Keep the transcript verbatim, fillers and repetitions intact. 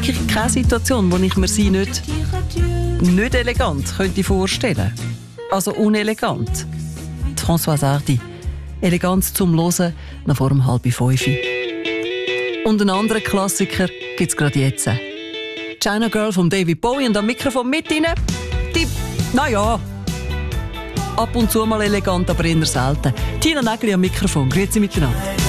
wirklich keine Situation, wo ich mir sie nicht, nicht elegant könnte vorstellen. Also unelegant. Die Françoise Hardy. Eleganz zum Hören, noch vor um halb fünf. Und einen anderen Klassiker gibt es gerade jetzt. China Girl von David Bowie und am Mikrofon mit rein. Die, naja, ab und zu mal elegant, aber eher selten. Tina Nägeli am Mikrofon. Grüezi miteinander.